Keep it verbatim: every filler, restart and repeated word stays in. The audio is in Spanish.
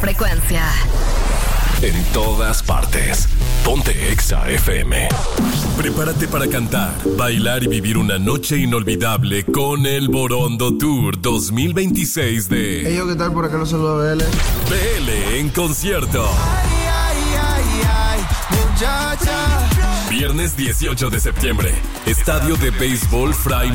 frecuencia. En todas partes. Ponte Exa F M. Prepárate para cantar, bailar y vivir una noche inolvidable con el Borondo Tour dos mil veintiséis de... Hey, yo, ¿qué tal? Por acá los saluda B L. B L en concierto. Ay, ay, ay, ay, muchacha. Viernes dieciocho de septiembre. Estadio de Béisbol Fray